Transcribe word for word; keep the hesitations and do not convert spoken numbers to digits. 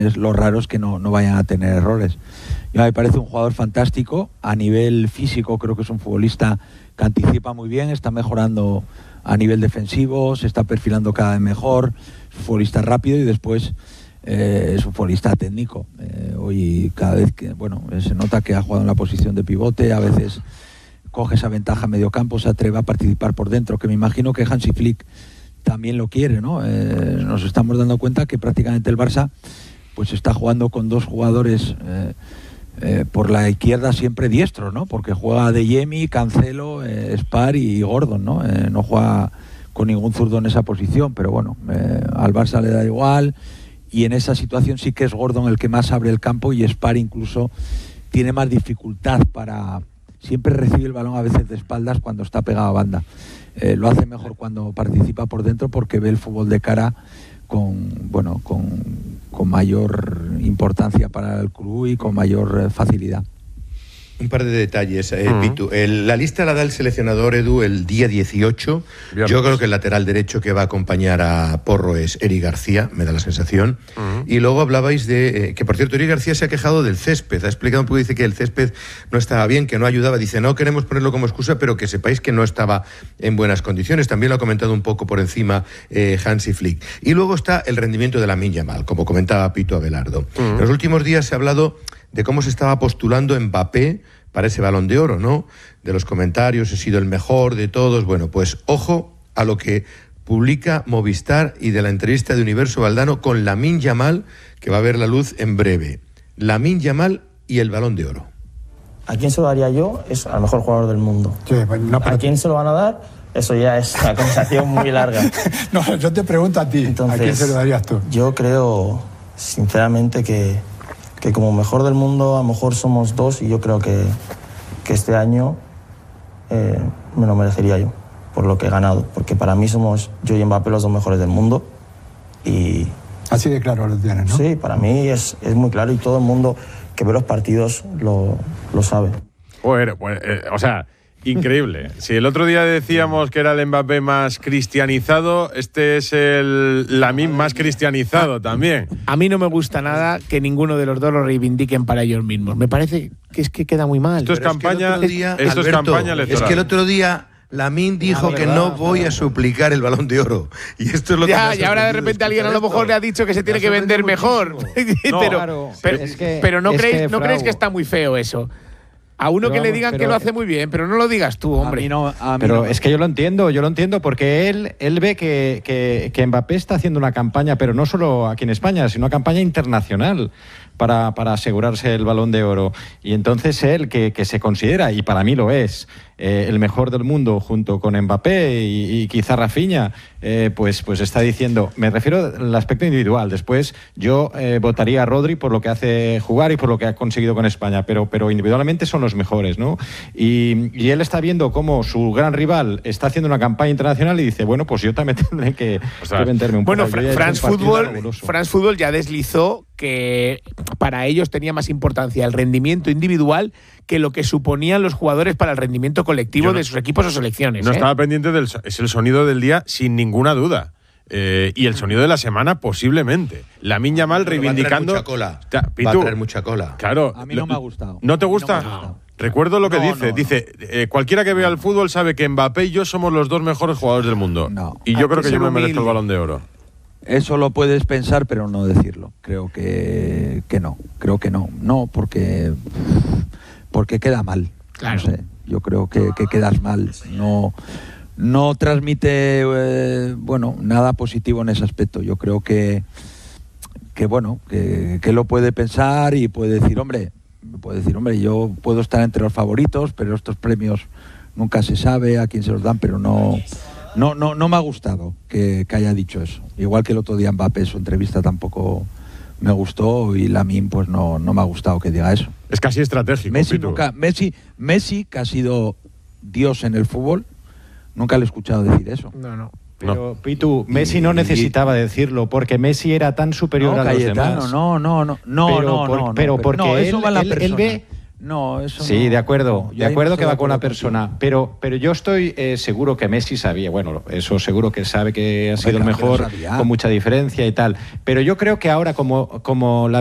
lo raro es que no, no vayan a tener errores. Yo me parece un jugador fantástico, a nivel físico creo que es un futbolista que anticipa muy bien, está mejorando a nivel defensivo, se está perfilando cada vez mejor, es un futbolista rápido y después eh, es un futbolista técnico. Eh, hoy cada vez que, bueno, se nota que ha jugado en la posición de pivote, a veces coge esa ventaja a medio campo, se atreve a participar por dentro, que me imagino que Hansi Flick también lo quiere, ¿no? Eh, nos estamos dando cuenta que prácticamente el Barça pues está jugando con dos jugadores eh, eh, por la izquierda siempre diestros, ¿no? Porque juega De Jemi, Cancelo, eh, Spar y Gordon, ¿no? Eh, no juega con ningún zurdo en esa posición, pero bueno, eh, al Barça le da igual, y en esa situación sí que es Gordon el que más abre el campo, y Spar incluso tiene más dificultad para... Siempre recibe el balón a veces de espaldas cuando está pegado a banda. Eh, lo hace mejor cuando participa por dentro porque ve el fútbol de cara con, bueno, con, con mayor importancia para el club y con mayor eh, facilidad. Un par de detalles, eh, uh-huh. Pitu. El, la lista la da el seleccionador, Edu, el día dieciocho. Viernes. Yo creo que el lateral derecho que va a acompañar a Porro es Eric García, me da la sensación. Uh-huh. Y luego hablabais de... Eh, que, por cierto, Eric García se ha quejado del césped. Ha explicado un poco, dice que el césped no estaba bien, que no ayudaba. Dice, no queremos ponerlo como excusa, pero que sepáis que no estaba en buenas condiciones. También lo ha comentado un poco por encima eh, Hansi Flick. Y luego está el rendimiento de Lamine Yamal, como comentaba Pitu Abelardo. Uh-huh. En los últimos días se ha hablado de cómo se estaba postulando Mbappé para ese Balón de Oro, ¿no? De los comentarios, he sido el mejor de todos. Bueno, pues ojo a lo que publica Movistar y de la entrevista de Universo Valdano con Lamine Yamal, que va a ver la luz en breve. Lamine Yamal y el Balón de Oro. ¿A quién se lo daría yo? Es al mejor jugador del mundo. Sí, bueno, no, pero... ¿A quién se lo van a dar? Eso ya es una conversación muy larga. No, yo te pregunto a ti. Entonces, ¿a quién se lo darías tú? Yo creo, sinceramente, que... que como mejor del mundo a lo mejor somos dos, y yo creo que, que este año eh, me lo merecería yo por lo que he ganado, porque para mí somos yo y Mbappé los dos mejores del mundo. Y así de claro lo tienes, ¿no? Sí, para mí es, es muy claro, y todo el mundo que ve los partidos lo, lo sabe. Bueno, pues, eh, o sea, increíble. Si el otro día decíamos que era el Mbappé más cristianizado, este es el Lamine más cristianizado también. A mí no me gusta nada que ninguno de los dos lo reivindiquen para ellos mismos. Me parece que es que queda muy mal. Esto es campaña, es día, esto Alberto, es campaña electoral. Es que el otro día Lamine dijo ah, que verdad, no voy a suplicar el Balón de Oro. Y esto es lo ya, que y ahora de repente alguien a lo mejor le ha dicho que se tiene que vender mejor. No, pero, claro, pero, es que, pero no, es creéis, que, no creéis que está muy feo eso. A uno pero que vamos, le digan que lo hace muy bien, pero no lo digas tú, hombre. A mí no, a mí pero no. Es que yo lo entiendo, yo lo entiendo, porque él, él ve que, que, que Mbappé está haciendo una campaña, pero no solo aquí en España, sino una campaña internacional para, para asegurarse el Balón de Oro. Y entonces él, que, que se considera, y para mí lo es, eh, el mejor del mundo junto con Mbappé y, y quizá Rafinha, eh, pues, pues está diciendo, me refiero al aspecto individual. Después yo eh, votaría a Rodri por lo que hace jugar y por lo que ha conseguido con España, pero, pero individualmente son los mejores, ¿no? Y, y él está viendo cómo su gran rival está haciendo una campaña internacional y dice, bueno, pues yo también tendré que, o sea, que meterme un bueno, poco. Bueno, France Football, France Football ya deslizó que para ellos tenía más importancia el rendimiento individual que lo que suponían los jugadores para el rendimiento colectivo no, de sus equipos o selecciones. No ¿eh? estaba pendiente del... Es el sonido del día sin ninguna duda. Eh, y el sonido de la semana posiblemente. Lamine Yamal reivindicando... Va a traer mucha cola. Ta, Pitu, va a traer mucha cola. Claro. A mí no me ha gustado. ¿No te gusta? No Recuerdo lo que no, dice. No, dice, no. Eh, cualquiera que vea el fútbol sabe que Mbappé y yo somos los dos mejores jugadores del mundo. No. Y yo creo que yo me merezco el Balón de Oro. Eso lo puedes pensar, pero no decirlo. Creo que, que no. Creo que no. No, porque, porque queda mal. Claro. No sé. Yo creo que, que quedas mal. No, no transmite eh, bueno, nada positivo en ese aspecto. Yo creo que, que bueno, que, que lo puede pensar y puede decir, hombre, puede decir, hombre, yo puedo estar entre los favoritos, pero estos premios nunca se sabe a quién se los dan, pero no. No, no, no me ha gustado que, que haya dicho eso. Igual que el otro día Mbappé, su entrevista tampoco me gustó, y Lamine pues no, no me ha gustado que diga eso. Es casi estratégico. Messi, nunca, Messi, Messi, que ha sido Dios en el fútbol, nunca le he escuchado decir eso. No, no. Pero, no. Pitu, Messi no necesitaba decirlo, porque Messi era tan superior no, a Cayetano, los demás. no, no, no, no, pero, no, por, no, pero no, porque no, él, eso va a la él, él ve... No, eso Sí, no, de acuerdo, no, de acuerdo que va con la persona, pero, pero yo estoy eh, seguro que Messi sabía, bueno, eso seguro que sabe que ha sido el mejor, con mucha diferencia y tal, pero yo creo que ahora como, como la